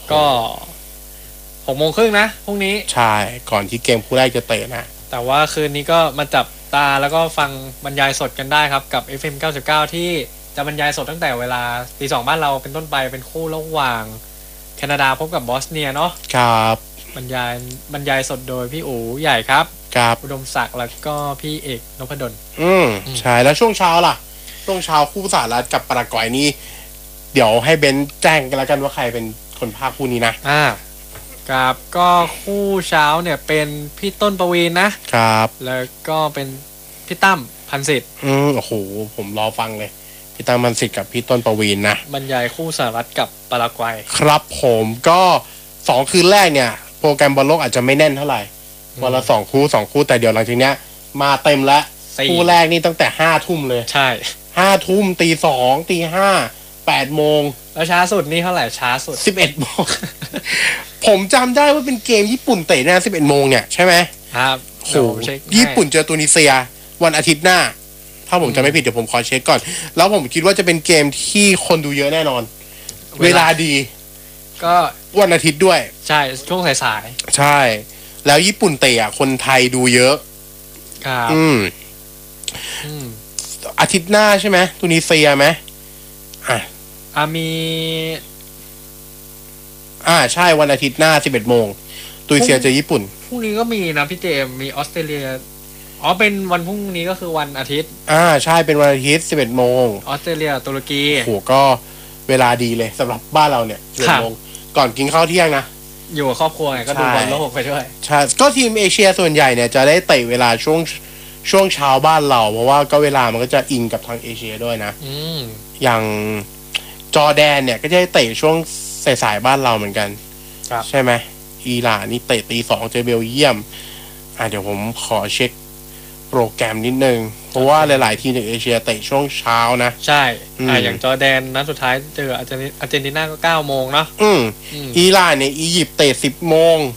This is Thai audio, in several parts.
ก็18:30นะพรุ่งนี้ใช่ก่อนที่เกมคู่แรกจะเตะนะแต่ว่าคืนนี้ก็มาจับตาแล้วก็ฟังบรรยายสดกันได้ครับกับ FM 99ที่จะบรรยายสดตั้งแต่เวลา 2:00 บ้านเราเป็นต้นไปเป็นคู่ระหว่างแคนาดาพบกับบอสเนียเนาะครับบรรยายสดโดยพี่อู๋ใหญ่ครับครับอุดมศักดิ์แล้วก็พี่เอกนพดลใช่แล้วช่วงเช้าล่ะช่วงเช้าคู่สหรัฐกับปารากวัยนี่เดี๋ยวให้เบนแจ้งกันแล้วกันว่าใครเป็นคนพากย์คู่นี้นะครับก็คู่เช้าเนี่ยเป็นพี่ต้นประวีณนะครับแล้วก็เป็นพี่ตั้มพันสิทธิ์โอ้โหผมรอฟังเลยพี่ตั้มพันสิทธิ์กับพี่ต้นประวีณนะบรรยายคู่สหรัฐกับปารากวัยครับผมก็2คืนแรกเนี่ยโปรแกรมบอลโลกอาจจะไม่แน่นเท่าไหร่วันละ2คู่แต่เดี๋ยวหลังจากเนี้ยมาเต็มแล้วคู่แรกนี่ตั้งแต่5 ทุ่มเลยใช่ 5 ทุ่ม2:00 5:00 8 โมงแล้วช้าสุดนี่เท่าไหร่ช้าสุด 11 โมง ผมจำได้ว่าเป็นเกมญี่ปุ่นเตะหน้า11 โมงเนี่ยใช่ไหมครับโหญี่ปุ่นเจอตุนิเซียวันอาทิตย์หน้าถ้าผมจำไม่ผิดเดี๋ยวผมขอเช็คก่อนแล้วผมคิดว่าจะเป็นเกมที่คนดูเยอะแน่นอนเวลาดีก็วันอาทิตย์ด้วยใช่ช่วงสายใช่แล้วญี่ปุ่นเตะคนไทยดูเยอะครับอาทิตย์หน้าใช่ไหมตุนิเซียไหมมีใช่วันอาทิตย์หน้า11 โมงตุนิเซียเจอญี่ปุ่นพรุ่งนี้ก็มีนะพี่เจมมีออสเตรเลียเป็นวันพรุ่งนี้ก็คือวันอาทิตย์ใช่เป็นวันอาทิตย์11 โมงออสเตรเลียตุรกีโหก็เวลาดีเลยสำหรับบ้านเราเนี่ย11 โมงก่อนกินข้าวเที่ยงนะอยู่กับครอบครัวไงก็ดูบอลโลกไปด้วยใช่ก็ทีมเอเชียส่วนใหญ่เนี่ยจะได้เตะเวลาช่วงเช้าบ้านเราเพราะว่าก็เวลามันก็จะอิงกับทางเอเชียด้วยนะอย่างจอร์แดนเนี่ยก็จะได้เตะช่วงสายบ้านเราเหมือนกันใช่ไหมอิหร่านนี่เตะ2:00เจอเบลเยียมเดี๋ยวผมขอเช็คโปรแกรมนิดนึงเพราะว่าหลายๆทีมในเอเชียเตะช่วงเช้านะใช่อย่างจอร์แดนนัดสุดท้ายเจออาร์เจนตินาก็9 โมงเนาะอิหร่านเนี่ยอียิปต์เตะ10 โมง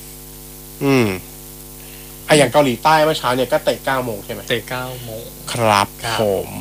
อย่างเกาหลีใต้เมื่อเช้าเนี่ยก็เตะ9 โมงใช่ไหมเตะ9 โมงครับผม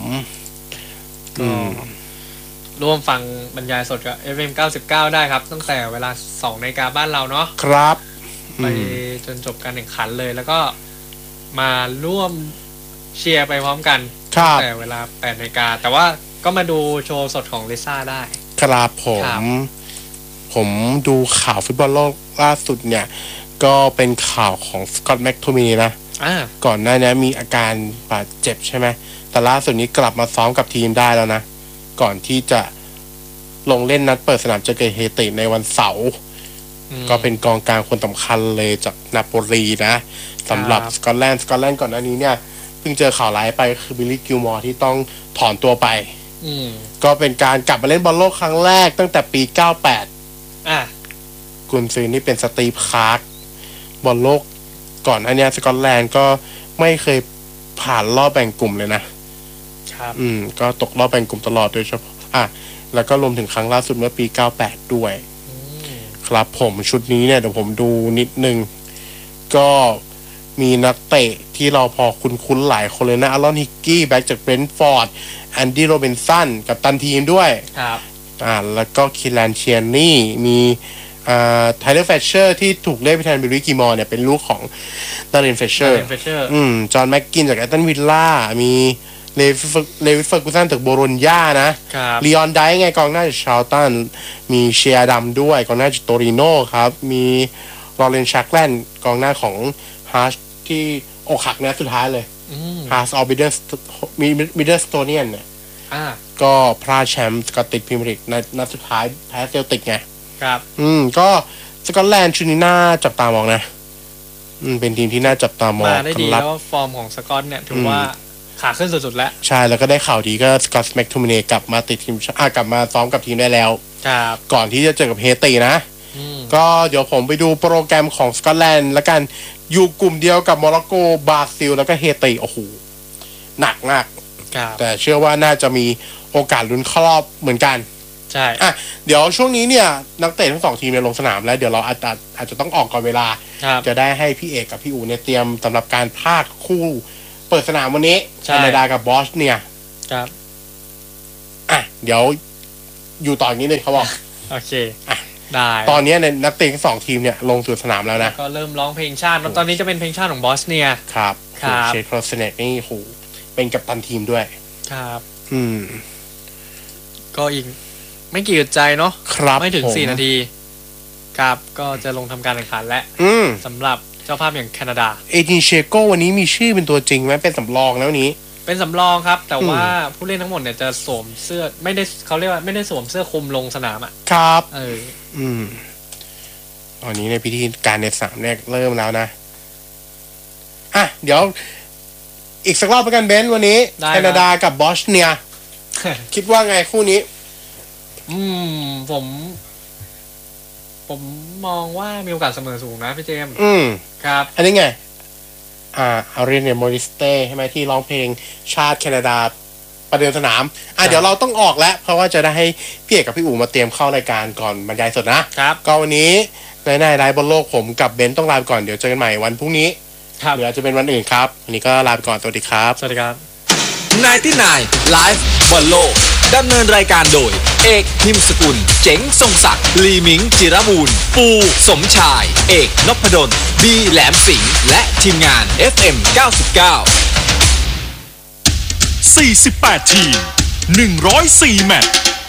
ร่วมฟังบรรยายสดกับ FM 99ได้ครับตั้งแต่เวลา 2:00 นบ้านเราเนาะครับไปจนจบการแข่งขันเลยแล้วก็มาร่วมเชียร์ไปพร้อมกันตั้งแต่เวลา 8:00 นแต่ว่าก็มาดูโชว์สดของลิซ่าได้ครับผมดูข่าวฟุตบอลโลกล่าสุดเนี่ยก็เป็นข่าวของสกอตต์แม็กโทมินีนะก่อนหน้านี้มีอาการบาดเจ็บใช่ไหมแต่ล่าสุดนี้กลับมาซ้อมกับทีมได้แล้วนะก่อนที่จะลงเล่นนัดเปิดสนามเจอกับเฮติในวันเสาร์ก็เป็นกองกลางคนสำคัญเลยจากนาโปลีนะสำหรับสกอตแลนด์ก่อนหน้านี้เนี่ยเพิ่งเจอข่าวร้ายไปคือบิลลี่กิลมอร์ที่ต้องถอนตัวไปก็เป็นการกลับมาเล่นบอลโลกครั้งแรกตั้งแต่ปี98กุนซือนี่เป็นสตีฟคาร์กบอลโลกก่อนอันนี้สกอตแลนด์ก็ไม่เคยผ่านรอบแบ่งกลุ่มเลยนะครับก็ตกรอบแบ่งกลุ่มตลอดโดยเฉพาะแล้วก็รวมถึงครั้งล่าสุดเมื่อปี98ด้วยครับผมชุดนี้เนี่ยเดี๋ยวผมดูนิดนึงก็มีนักเตะที่เราพอคุ้นๆหลายคนเลยนะอารอนฮิกกี้แบ็กจากเบรนท์ฟอร์ดแอนดี้โรบินสันกับตันทีมด้วยครับแล้วก็คิลันเชียนี่มีไทเลอร์แฟชเชอร์ที่ถูกเรียกไปแทนบิลลี่กิมอร์เนี่ยเป็นลูกของดารินแฟชเชอร์จอห์นแม็กกินจากแอตตันวิลล่ามีเลวิสเฟอร์กูสันจากโบโรญญานะลีออนไดไงกองหน้าจากชาร์ลตันมีเชียร์ดัมด้วยกองหน้าจากโตริโน่ครับมีลอเรนชักแลนด์กองหน้าของฮาร์ชที่อกหักนัดสุดท้ายเลยฮาร์ชออฟมิดเดิลสโตเนียนเนี่ยก็พลาดแชมป์สกอตติชพรีเมียร์ลีกในนัดสุดท้ายแพ้เซลติกไงครับก็สกอตแลนด์ชุดนี้น่าจับตามองนะเป็นทีมที่น่าจับตามองมาได้ดีแล้วฟอร์มของสกอตเนี่ยถือว่าขาขึ้นสุดๆแล้วใช่แล้วก็ได้ข่าวดีก็สกอตต์แม็กโทมินีกลับมาติดทีมกลับมาซ้อมกับทีมได้แล้วครับก่อนที่จะเจอกับเฮตินะก็เดี๋ยวผมไปดูโปรแกรมของสกอตแลนด์แล้วกันอยู่กลุ่มเดียวกับโมร็อกโกบราซิลแล้วก็เฮติโอ้โหหนักมากแต่เชื่อว่าน่าจะมีโอกาสลุ้นเข้ารอบเหมือนกันใช่เดี๋ยวช่วงนี้เนี่ยนักเตะทั้ง2ทีมเนี่ยลงสนามแล้วเดี๋ยวเราอาจจะต้องออกก่อนเวลาจะได้ให้พี่เอกกับพี่อู๋เนี่ยเตรียมสำหรับการพากย์คู่เปิดสนามวันนี้แคนาดากับบอสเนียครับเดี๋ยวอยู่ต่ออย่างนี้เลยเขาบอกโอเคได้ตอนนี้ในนักเตะทั้ง2ทีมเนี่ยลงสู่สนามแล้วนะก็เริ่มร้องเพลงชาติตอนนี้จะเป็นเพลงชาติของบอสเนียครับครับเชคโครสเนกนี่โหเป็นกัปตันทีมด้วยครับก็อีกไม่กี่อึดใจเนาะไม่ถึง4 นาทีครับก็จะลงทำการแข่งขันและสำหรับเจ้าภาพอย่างแคนาดาเอจินเชโกวันนี้มีชื่อเป็นตัวจริงไหมเป็นสำรองแล้วนี้เป็นสำรองครับแต่ว่าผู้เล่นทั้งหมดเนี่ยจะสวมเสื้อไม่ได้เขาเรียกว่าไม่ได้สวมเสื้อคลุมลงสนามอ่ะครับตอนนี้ในพิธีการในสนามเนี่ยเริ่มแล้วนะเดี๋ยวอีกสักรอบไปกันเบนซ์วันนี้แคนาดากับบอสเนีย คิดว่าไงคู่นี้ผมมองว่ามีโอกาสเสมอสูงนะพี่เจมส์ครับอันนี้ไงอารีเนโมริสเต้ใช่ไหมที่ร้องเพลงชาติแคนาดาประเดิมสนามเดี๋ยวเราต้องออกแล้วเพราะว่าจะได้ให้พี่เอกกับพี่อู๋มาเตรียมเข้ารายการก่อนบรรยายสดนะครับก็วันนี้ในไลฟ์บนโลกผมกับเบนซ์ต้องลาไปก่อนเดี๋ยวเจอกันใหม่วันพรุ่งนี้หรืออาจจะเป็นวันอื่นครับวันนี้ก็ลาไปก่อนสวัสดีครับสวัสดีครับ 99 Live บอลโลกดำเนินรายการโดยเอกพิมพ์สกุลเจ๋งทรงศักดิ์ลีมิงจิรบูรณ์ปูสมชายเอกนพดลบีแหลมสิงห์และทีมงาน FM 99 48 ทีม 104 แมตช์